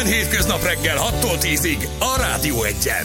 Minden hétköznap reggel 6-tól 10-ig a Rádió Egyen.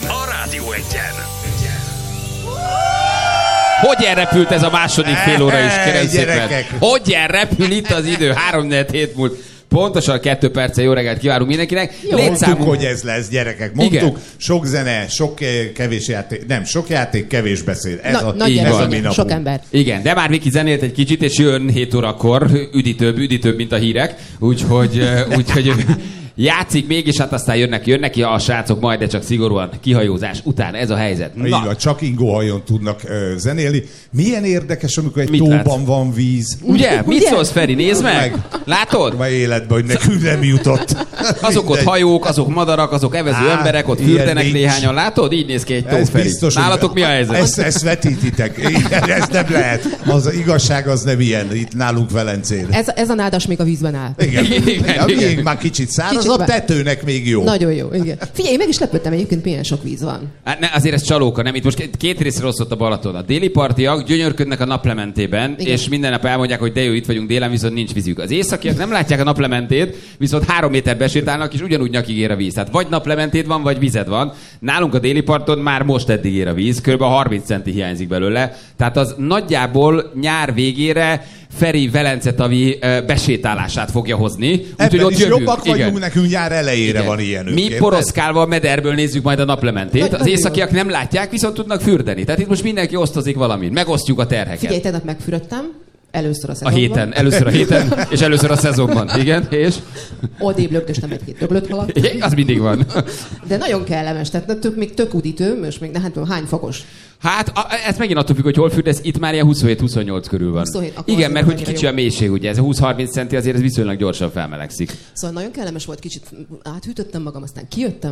Hogy elrepült ez a második fél óra is, kérem szépen. Hogy elrepül itt az idő, 3-4 múlt. Pontosan 2 perce, jó reggelt kívánunk mindenkinek. Mondtuk, hogy ez lesz, gyerekek. Mondtuk, igen. Sok zene, sok kevés játék. Nem, sok játék, kevés beszéd. Ez a mi napunk. Sok ember. Igen, de már Viki zenélt egy kicsit, és jön 7 órakor, üdítőbb, mint a hírek. Úgyhogy játszik még, és hát aztán jönnek ki a srácok majd, de csak szigorúan kihajózás után. Ez a helyzet. Így van, csak ingóhajón tudnak zenélni. Milyen érdekes, amikor egy tóban van víz. Ugye? Mit szólsz, Feri? Nézd meg! Látod? Már életben, hogy nekünk nem jutott. Azok ott hajók, azok madarak, azok evező emberek, ott fürdenek néhányan. Látod? Így néz ki egy tó, Feri. Nálatok mi a helyzet? Ezt vetítitek. Igen, ez nem lehet. Az igazság az nem ilyen. Itt nálunk Velencén. Ez a nádas még a vízben áll. Igen. Már kicsit száraz. A tetőnek még jó. Nagyon jó, igen. Figyelj, én meg is lepődtem egyébként, milyen sok víz van. Hát ne, azért ez csalóka, nem? Itt most 2 részre rosszott a Balaton. A déli partiak gyönyörködnek a naplementében, igen. És minden nap elmondják, hogy de jó, itt vagyunk délen, viszont nincs vízük. Az északiak nem látják a naplementét, viszont 3 méter besétálnak, és ugyanúgy nyakig ér a víz. Tehát vagy naplementét van, vagy vized van. Nálunk a déli parton már most eddig ér a víz, kb. 30 centi hiányzik belőle. Tehát az nagyjából nyár végére Feri Velence-tavi besétálását fogja hozni. Úgyhogy ott jövünk. Jobbak vagyunk, nekünk nyár elejére van ilyenük. Mi poroszkálva a mederből nézzük majd a naplementét. Az északiak nem látják, viszont tudnak fürdeni. Tehát itt most mindenki osztozik valamit. Megosztjuk a terheket. Figyelj, tegnap megfürödtem. Először a szezonban. Először a héten, és először a szezonban. Igen, és? Odébb lögdöstem egy-két döglött halat. Az mindig van. De nagyon kellemes, tehát még tök udítő, és még hány fokos. Hát, ez megint attól függ, hogy hol fürdesz, itt már ilyen 27-28 körül van. 27, igen, mert hogy kicsi a mélység, ugye, ez a 20-30 centi azért ez viszonylag gyorsan felmelegszik. Szóval nagyon kellemes volt, kicsit áthűtöttem magam, aztán kijöttem.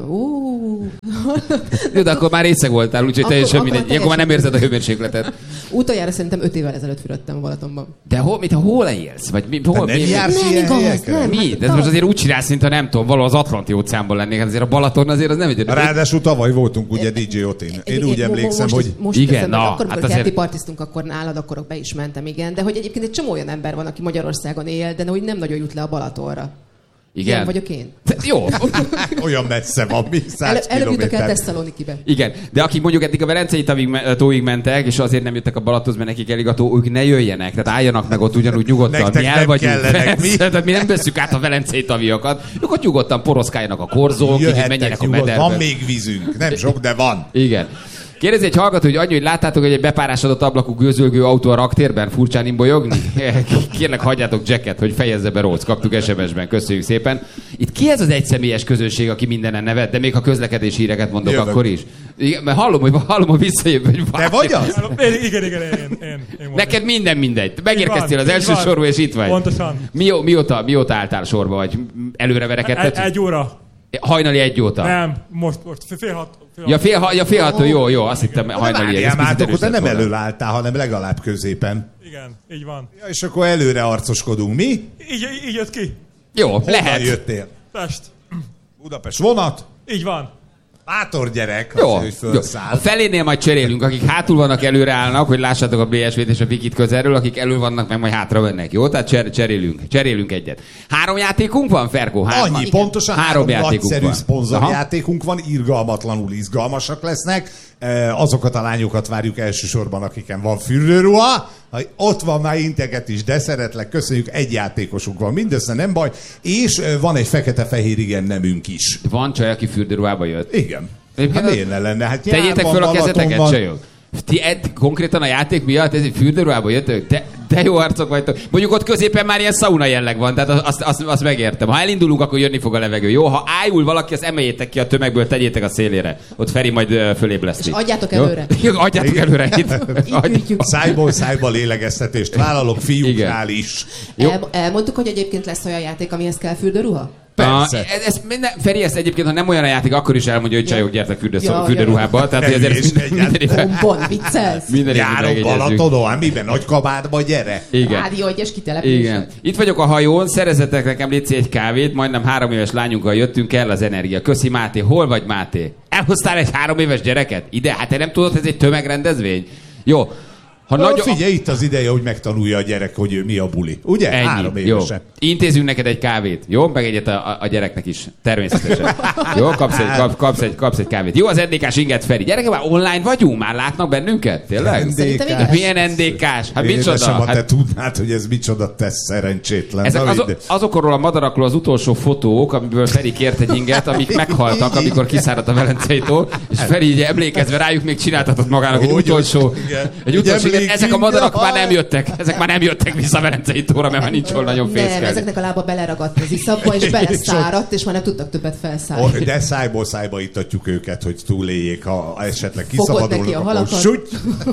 Jó, de akkor már részeg voltál, úgyhogy teljesen mindegy. Akkor már nem érzed a hőmérsékletet. Utoljára szerintem 5 évvel ezelőtt fürödtem Balatonban. De hol élsz? Vagy hol? Nem jársz ilyen helyekre? Mi? De most azért úgy csinálsz, mintha nem tudom, valahol az Atlanti óceánban lennék. Azért a Balaton azért az nem egy... Ráadásul tavaly voltunk ugye DJ Otén. Én úgy emlékszem, hogy... Igen, akkor, amikor kerti partiztunk, akkor nálad, akkor be is mentem, igen. De hogy egyébként egy csomó olyan ember van, aki Magyarországon él, de hogy nem nagyon jut le a Balatonra. Igen. Ilyen vagyok én. Jó. Olyan messze van, mi 100 előbb jutok el Tesszalonikibe. Igen, de akik mondjuk eddig a Velencei tóig mentek, és azért nem jöttek a Balathoz, mert nekik elég a tó, ők ne jöjjenek, tehát álljanak meg ott ugyanúgy nyugodtan. Nektek mi el vagyunk. Tehát mi nem veszük át a Velencei taviakat. Ők ott nyugodtan poroszkáljanak a korzók, így menjenek a mederbe. Van még vízünk, nem sok, de van. Igen. Kérdezi egy hallgató, hogy annyi, hogy láttátok, hogy egy bepárásodott ablakú gőzölgő autó a raktérben furcsán imbolyogni? Kérlek, hagyjátok Jacket, hogy fejezze be Róc. Kaptuk SMS-ben, köszönjük szépen. Itt ki ez az egyszemélyes közönség, aki mindenen nevet, de még ha közlekedési híreket mondok, jövök. Akkor is? Igen, mert hallom, hogy visszajön, hogy te vagy az? Igen, én neked minden mindegy. Megérkeztél az első sorba, és itt vagy. Pontosan. Mióta álltál sorba, vagy előre verekedted? 1 óra. Hajnali 1 óta? Nem, most fél hat. Fél hat, jó, azt hittem hajnali 1. De nem elől álltál, hanem legalább középen. Igen, így van. Ja, és akkor előre arcoskodunk, mi? Így jött ki. Jó, honnan lehet. Jöttél? Pest. Budapest vonat? Így van. Bátor gyerek, jó, jó. A felénél majd cserélünk, akik hátul vannak, előre állnak, hogy lássátok a BSV-t és a Vikit közelről, akik elő vannak, meg majd hátra mennek, jó? Tehát cserélünk egyet. 3 játékunk van, Ferkó? Annyi, pontosan 3 nagyszerű van. szponzorjátékunk van, irgalmatlanul izgalmasak lesznek. Azokat a lányokat várjuk elsősorban, akiken van fürdőruha. Ott van már integet is, de szeretlek, köszönjük, 1 játékosunk van, mindössze nem baj. És van egy fekete-fehér igen nemünk is. Van csaj, aki fürdőruhába jött? Igen. Hát miért ne lenne? Hát tegyétek föl a kezeteket, csajok. Ti konkrétan a játék miatt ez egy fürdőruhába jöttök? De jó arcok vagytok. Mondjuk ott középen már ilyen szauna jelleg van, tehát azt megértem. Ha elindulunk, akkor jönni fog a levegő. Jó, ha ájul valaki, azt emeljétek ki a tömegből, tegyétek a szélére. Ott Feri majd fölébleszti. És adjátok előre. Jó, adjátok előre. Szájból lélegeztetést vállalok fiúknál is. Elmondtuk, hogy egyébként lesz olyan játék, amihez kell fürdőruha? Persze. Feri ezt egyébként, ha nem olyan a játék, akkor is elmondja, hogy csajok, gyertek fürdőruhába. Tehát, hogy azért Bombon, viccelsz. Járok Balatonon, miben? Nagy kabátba, gyere. Igen. Rádió egyes kitelepülés. Igen. Itt vagyok a hajón, szerezetek nekem létszi egy kávét, majdnem 3 éves lányunkkal jöttünk, el az energia. Köszi, Máté. Hol vagy, Máté? Elhoztál egy 3 éves gyereket? Ide? Hát te nem tudod, ez egy tömegrendezvény? Jó. Figyelj, itt az ideje, hogy megtanulja a gyerek, hogy mi a buli. Ugye? Ennyi. 3 évesen. Jó. Intézünk neked egy kávét. Jó? Meg egyet a gyereknek is. Természetesen. Jó? Kapsz egy kávét. Jó, az NDK-s inget Feri. Gyerekek, már online vagyunk? Már látnak bennünket? Tényleg? NDK-s. Milyen NDK-s? Hát micsoda? Ha te tudnád, hogy ez micsoda tesz szerencsétlen. Ezek azokról a madarakról az utolsó fotók, amiből Feri kért egy inget, amik meghaltak, amikor kiszáradt a Velencei tó, és Feri így emlékezve rájuk még csináltatott magának egy utolsó inget. Ezek a madarak már nem jöttek. Ezek már nem jöttek vissza a Velencei tóra, mert már nincs hol nagyon fészkelni. Nem, ezeknek a lába beleragadt az iszapba, és beleszáradt, és már nem tudtak többet felszállni. De szájból szájba itatjuk őket, hogy túléljék, ha esetleg kiszabadulnak, akkor süty.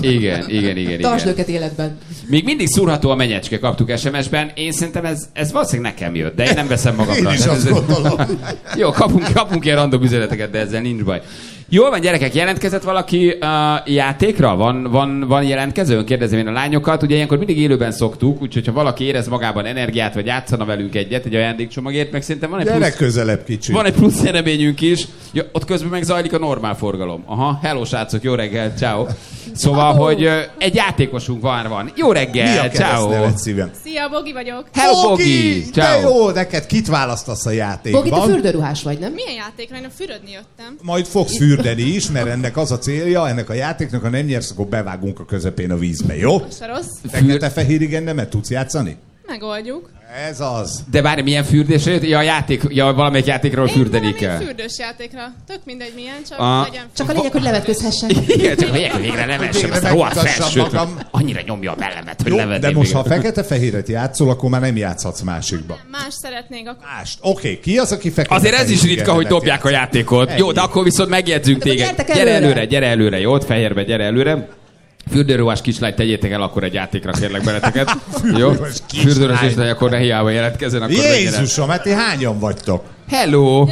Igen. Tartsd őket életben. Még mindig szúrható a menyecske, kaptuk SMS-ben. Én szerintem ez valószínűleg nekem jött, de én nem veszem magamra. Én is azt gondolom. Jó, kapunk ilyen random üzeneteket, de ezzel nincs baj. Jól van, gyerekek, jelentkezett valaki játékra? Van jelentkező? Kérdezem én a lányokat. Ugye ilyenkor mindig élőben szoktuk, úgyhogy ha valaki érez magában energiát, vagy játszana velünk egyet, egy ajándékcsomagért, meg szerintem van egy gyerek közelebb kicsit. Van egy plusz eredményünk is. Ja, ott közben meg zajlik a normál forgalom. Aha, hello srácok, jó reggel, ciao. Szóval, hogy egy játékosunk van. Jó reggel, ciao. Szia, Bogi vagyok. Hello, Bogi, ciao. De jó, neked kit választasz a játékban? Bogi, te fürdőruhás vagy, nem? Milyen játékra? Én fürödni jöttem. Majd fogsz fürdeni is, mert ennek az a célja, ennek a játéknak, ha nem nyersz, akkor bevágunk a közepén a vízbe, jó? Se rossz. Fekete-fehér igen, nemet tudsz játszani? Megoldjuk. Ez az. De bármi milyen fürdésre jött? Valamelyik játékról fürdeni kell. Én fürdős játékra. Tök mindegy milyen, csak legyen. Csak a lényeg, hogy levetközhessen. Igen, csak a lényeg, hogy végre levessen ezt a rohadt felsőt. Annyira nyomja a mellemet, hogy levetném. De most, ha fekete-fehéret játszol, akkor már nem játszhatsz másikba. Más szeretnék akkor. Mást. Oké, ki az, aki fekete? Azért ez is ritka, hogy dobják a játékot. Jó, de akkor viszont megjegyzünk téged. Gyere előre, jó? Fehérbe, gyere előre. Fürdőruhás kislány, tegyétek el akkor egy játékra, kérlek benneteket. Jó? Fürdőruhás kislány, akkor ne hiába jelentkezzen. Jézusom, hát ti hányan vagytok? Hello!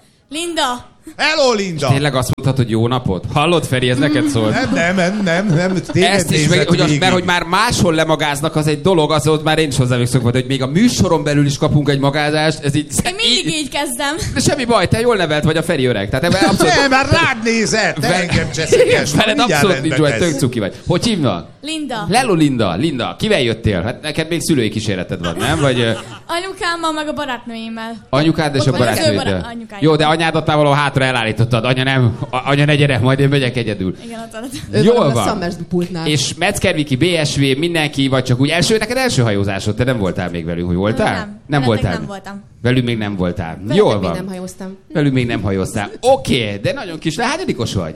Linda! Hello, Linda! És tényleg azt mondtad, hogy jó napot? Hallod, Feri, ez neked szól? Nem. Ezt is, mert hogy már máshol lemagáznak, az egy dolog, az ott már én is hozzám szokva, hogy még a műsoron belül is kapunk egy magázást. Ez így, én mindig így kezdem. De semmi baj, te jól nevelt vagy a Feri öreg. Tehát ebben abszolút... Nem, már rád nézett, te engem cseszekes. Veled abszolút nincs vagy, tök cuki vagy. Hogy hívnak? Linda. Hello, Linda. Kivel jöttél? Hát neked még szülői kíséreted van, nem? Vagy... Anyukámmal, meg a barátnőimmel. Anyukád és a barátnőiddel. Jó, de anyádat már valahol hátra elállítottad. Anya ne gyere, majd én megyek egyedül. Igen, ott alatt. Jól van. Pultnál. És Metzgerviki, BSV, mindenki, vagy csak úgy neked első hajózásod? Te nem voltál még velünk, hogy voltál? Nem voltál. Nem voltam. Velünk még nem voltál. Velük Jól még van. nem hajóztam. Velünk még nem hajóztál. Oké, de nagyon kis. De hányadikos vagy?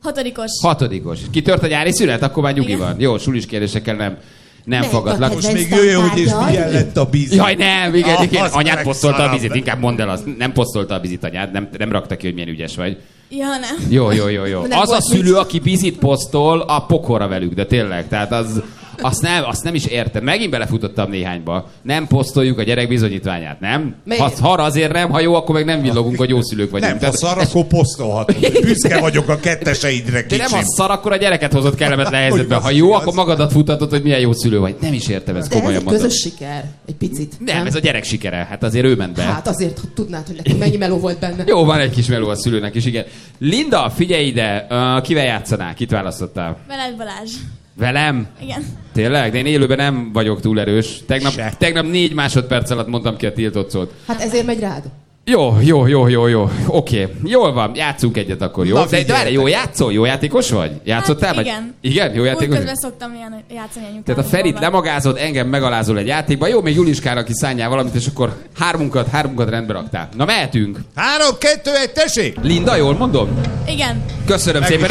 6. Kitört a nyári szünet? Akkor már nyugi van. Jó, sulis kérdésekkel nem fogadlak. Most még jöjjön, hogy és milyen lett a víz. Jaj, nem, igen. Anyád posztolta a bizit, inkább mondd el azt. Nem posztolta a bizit anyád, nem rakta ki, hogy milyen ügyes vagy. Ja, nem. Jó. Az a szülő, aki bizit posztol, a pokorra velük, de tényleg. Tehát azt nem is értem. Megint belefutottam néhányba. Nem posztoljuk a gyerek bizonyítványát, nem? Ha azért nem, ha jó, akkor meg nem villogunk, hogy jó szülők vagyunk. Nem, ha szar, akkor posztolhatunk. Büszke vagyok a ketteseidre, kicsim. De nem, ha szar, akkor a gyereket hozott kellemetlen helyzetbe. Ha jó, akkor magadat futatod, hogy milyen jó szülő vagy. Nem is értem, ezt komolyan mondom. Ez egy közös siker. Egy picit. Nem, ez a gyerek sikere. Hát azért ő ment be. Hát azért, hogy tudnád, hogy neki mennyi meló volt benne. Jó, van egy kis meló a szülőnek is, igen. Linda, figyelj ide, kivel játszanál? Kit választottál? Veled, Balázs. Velem? Igen. Tényleg? De én élőben nem vagyok túl erős. Tegnap 4 másodperc alatt mondtam ki a tiltott szót. Hát ezért megy rád. Jó. Oké. Jól van, játszunk egyet akkor, jó? De várj, jó játszol? Jó játékos vagy? Játszottál? Hát, igen. Igen? Jó játékos? Közben szoktam ilyen játszani anyukámmal. Tehát a Ferit lemagázod, engem megalázol egy játékban. Jó, még Juliskának is szánjál valamit, és akkor hármunkat rendbe raktál. Na, mehetünk. 3, 2, 1, tessék! Linda, jól mondom? Igen. Köszönöm szépen.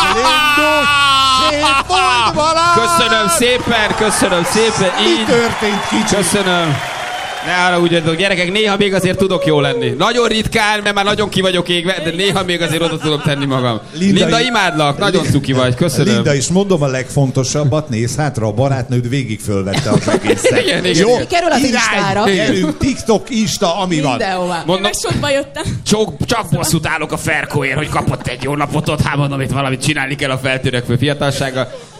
Köszönöm szépen. Mi történt, kicsi? Köszönöm. Ne haragudjatok, gyerekek, néha még azért tudok jó lenni. Nagyon ritkán, mert már nagyon ki vagyok égve, de néha még azért oda tudom tenni magam. Linda, imádlak, nagyon cuki vagy, köszönöm. Linda, is mondom a legfontosabbat, nézz hátra, a barátnőd végig fölvette az egészet. Igen. Jó, kerül az Instára. Gyerünk, TikTok, Insta, ami van. Én meg sorba jöttem. Csak bosszút állok a Ferkóért, hogy kapott egy jó napot ott, mondom, itt valamit csinálni kell a feltörekvő fiatalsággal.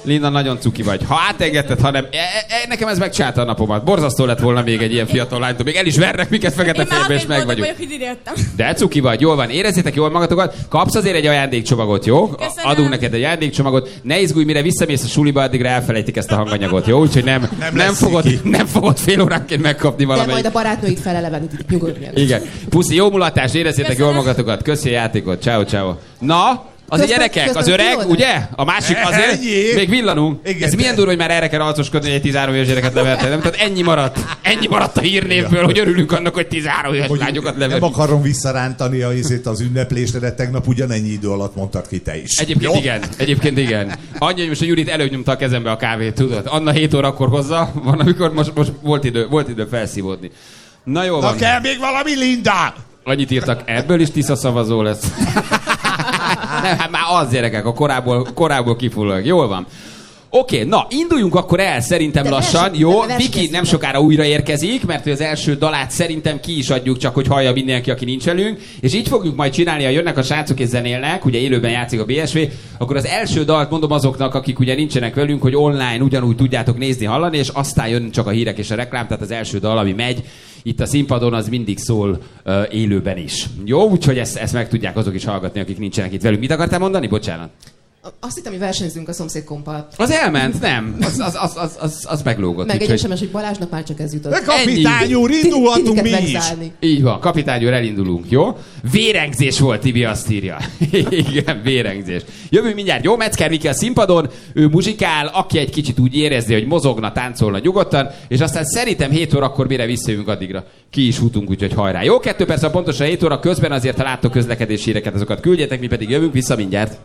Linda, nagyon cuki vagy. Ha átengedted, ha nem... Nekem ez megcsinálta a napomat. Borzasztó lett volna még egy ilyen fiatal lánytól. Még el is vernek minket fekete férbe, és meg vagyunk. De cuki vagy, jól van. Érezzétek jól magatokat. Kapsz azért egy ajándékcsomagot, jó? Adunk neked egy ajándékcsomagot. Ne izgulj, mire visszamész a suliba, addigra elfelejtik ezt a hanganyagot, jó? Úgyhogy nem fogod fél óránként megkapni valamelyik. De majd a barátnőid felelevenítik, nyugodj. Igen. Puszi, jó mulatás, érezzétek jól magatokat. Köszi a játékot. Ciao. Na? Az a gyerekek, az öreg, ugye? A másik azért, még villanunk. Ez milyen durva, hogy már erre kell arcoskodni, hogy egy 13 éves gyereket leverted. Nem? Tehát ennyi maradt a hírnévből, hogy örülünk annak, hogy 13 éves lányokat leverted. Nem akarom visszarántani az ünneplésre, de tegnap ugyanennyi idő alatt mondtad ki te is. Egyébként igen. Annyi, hogy most a Judit előnyomta a kezembe a kávét, tudod? Anna 7 órakor hozza, van, amikor most volt idő felszívódni. Na jó van. Na kell még valami, Linda! Annyit írtak, ebből is Tisza szavazó lesz. Nem, hát már az gyerekek, a korábból kifullag. Jól van. Oké, na, induljunk akkor el szerintem lassan. Jó, Viki nem sokára újra érkezik, mert az első dalát szerintem ki is adjuk, csak hogy hallja mindenki, aki nincs velünk. És így fogjuk majd csinálni, ha jönnek a srácok és zenélnek, ugye élőben játszik a BSV, akkor az első dalt mondom azoknak, akik ugye nincsenek velünk, hogy online ugyanúgy tudjátok nézni, hallani, és aztán jön csak a hírek és a reklám, tehát az első dal, ami megy itt a színpadon, az mindig szól élőben is. Jó, úgyhogy ezt meg tudják azok is hallgatni, akik nincsenek itt velünk. Mit akartál mondani? Bocsánat. Azt hittem, hogy versenyzünk a szomszédkompal. Az elment, nem. Az meglógott. Meg egy SMS, hogy Balázsnak már csak ez jutott. De kapitány úr, indulhatunk mi is. Így van, kapitány úr, elindulunk, jó? Vérengzés volt, Tibi azt írja. Igen, vérengzés. Jövünk mindjárt, jó? Metzger Viki a színpadon, ő muzsikál, aki egy kicsit úgy érezi, hogy mozogna, táncolna nyugodtan, és aztán szerintem 7 órakor mire visszajövünk addigra. Ki is futunk, úgyhogy hajrá. Jó, 2 perc pontosan 7 óra közben, azért ha láttok közlekedési híreket, azokat küldjetek, mi pedig jövünk vissza mindjárt.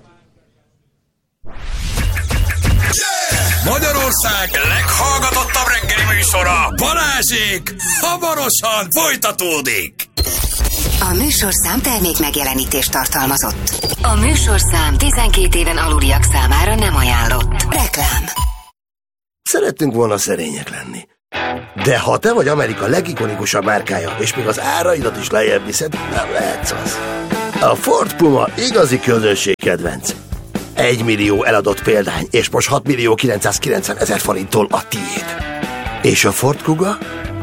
Magyarország leghallgatottabb reggeli műsora, Balázsék, hamarosan folytatódik. A műsorszám termék megjelenítést tartalmazott. A műsorszám 12 éven aluliak számára nem ajánlott. Reklám. Szerettünk volna szerények lenni. De ha te vagy Amerika legikonikusabb márkája, és még az áraidat is lejjebb viszed, nem lehetsz az. A Ford Puma igazi közönségkedvenc. 1 millió eladott példány, és most 6.990.000 forinttól a tiéd. És a Ford Kuga?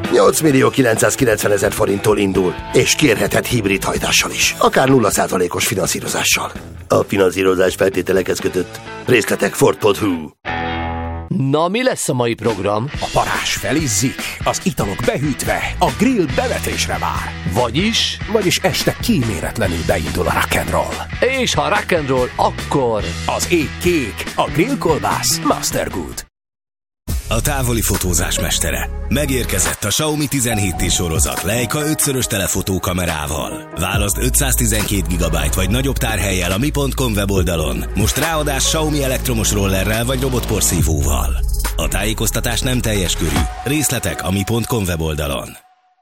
8.990.000 forinttól indul, és kérheted hibrid hajtással is, akár 0%-os finanszírozással. A finanszírozás feltételekhez kötött. Részletek Ford.hu. Na, mi lesz a mai program? A parázs felizzik, az italok behűtve, a grill bevetésre vár. Vagyis este kíméletlenül beindul a rock'n'roll. És ha rock'n'roll, akkor... Az ég kék, a grillkolbász Mastergood. A távoli fotózás mestere. Megérkezett a Xiaomi 17T sorozat Leica 5-szörös telefotókamerával. Válaszd 512 GB vagy nagyobb tárhellyel a mi.com weboldalon. Most ráadás Xiaomi elektromos rollerrel vagy robotporszívóval. A tájékoztatás nem teljes körű. Részletek a mi.com weboldalon.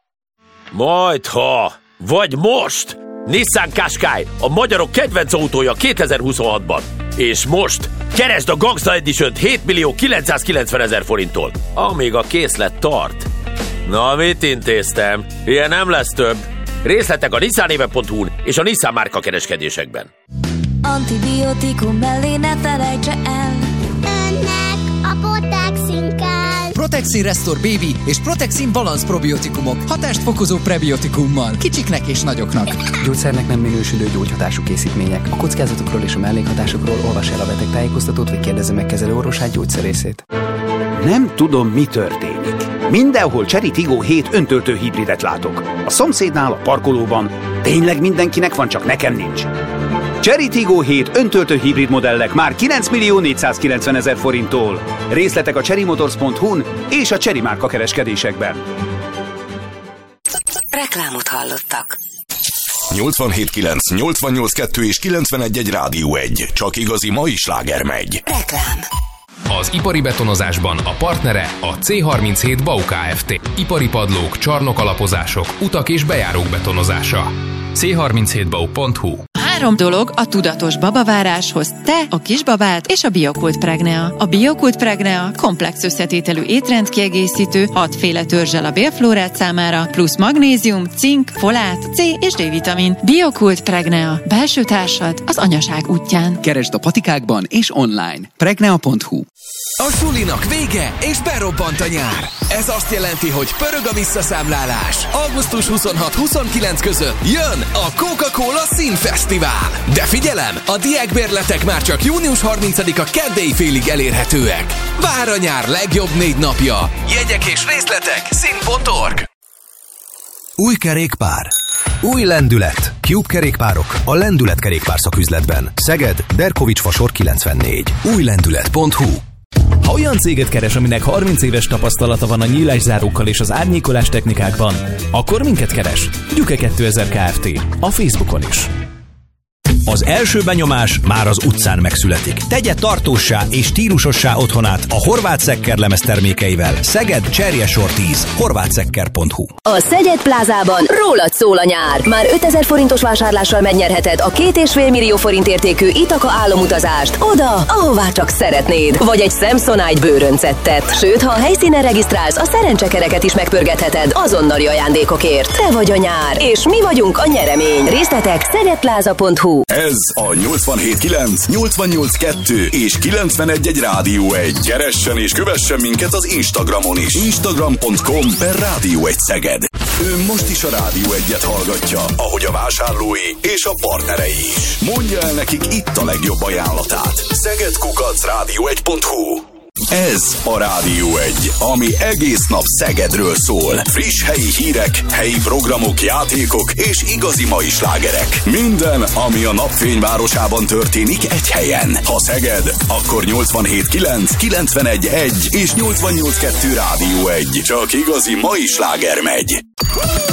Majdha, vagy most! Nissan Qashqai, a magyarok kedvenc autója 2026-ban. És most keresd a Gangsta Edition-t 7.990.000 forinttól, amíg a készlet tart. Na, mit intéztem? Ilyen nem lesz több. Részletek a nissanéve.hu-n és a Nissan márka kereskedésekben. Antibiotikum mellé ne felejtse el, önnek a Protexin kell. Protexin Restore Baby és Protexin Balance probiotikumok. Hatást fokozó prebiotikummal. Kicsiknek és nagyoknak. Gyógyszernek nem minősülő gyógyhatású készítmények. A kockázatokról és a mellékhatásokról olvas el a betegtájékoztatót, vagy kérdezze meg kezelőorvosát, gyógyszerészét. Nem tudom, mi történik. Mindenhol Chery Tiggo 7 öntöltő hibridet látok. A szomszédnál, a parkolóban. Tényleg mindenkinek van, csak nekem nincs. Chery Tiggo 7 öntöltő hibrid modellek már 9.490.000 forinttól. Részletek a cherrymotors.hu-n és a Chery márka kereskedésekben. Reklámot hallottak. 87.9, 88.2 és 91.1 Rádió 1. Csak igazi mai sláger megy. Reklám. Az ipari betonozásban a partnere a C37 BAU Kft. Ipari padlók, csarnokalapozások, utak és bejárók betonozása. C37bau.hu. 3 dolog a tudatos babaváráshoz: te, a kisbabád és a Biokult Pregnea. A Biokult Pregnea komplex összetételű étrendkiegészítő, 6 féle törzsel a bélflórát számára, plusz magnézium, cink, folát, C és D-vitamin. Biokult Pregnea. Belső társad az anyaság útján. Keresd a patikákban és online. Pregnea.hu. A sulinak vége, és berobbant a nyár. Ez azt jelenti, hogy pörög a visszaszámlálás. Augusztus 26-29 között jön a Coca-Cola Színfesztivál. De figyelem, a diákbérletek már csak június 30-a keddei félig elérhetőek. Vár a nyár legjobb 4 napja. Jegyek és részletek szín.org. Új kerékpár. Új lendület. Cube kerékpárok a Lendület kerékpár szaküzletben. Szeged, Derkovics fasor 94. Újlendület.hu. Ha olyan céget keres, aminek 30 éves tapasztalata van a nyílászárókkal és az árnyékolás technikákban, akkor minket keres. Gyuke 2000 Kft. A Facebookon is. Az első benyomás már az utcán megszületik. Tegye tartóssá és stílusossá otthonát a Horváth Szekker lemez termékeivel. Szeged, Cserjesor 10, horváthszekker.hu. A Szeged Plázában rólad szól a nyár. Már 5000 forintos vásárlással megnyerheted a 2,5 millió forint értékű Ithaca álomutazást oda, ahová csak szeretnéd. Vagy egy Samsonite bőröncettet. Sőt, ha a helyszínen regisztrálsz, a szerencsekereket is megpörgetheted azonnali ajándékokért. Te vagy a nyár, és mi vagyunk a nyeremény. Részletek szegedpláza.hu. Ez a 87.9, 88.2 és 91.1 Rádió 1. Keressen és kövessen minket az Instagramon is. Instagram.com/Rádió 1 Szeged. Ő most is a Rádió 1-et hallgatja, ahogy a vásárlói és a partnerei is. Mondja el nekik itt a legjobb ajánlatát. szeged@radio1.hu. Ez a Rádió 1, ami egész nap Szegedről szól. Friss helyi hírek, helyi programok, játékok és igazi mai slágerek. Minden, ami a napfényvárosában történik egy helyen. Ha Szeged, akkor 87.9, 91.1 és 88.2 Rádió 1. Csak igazi mai sláger megy.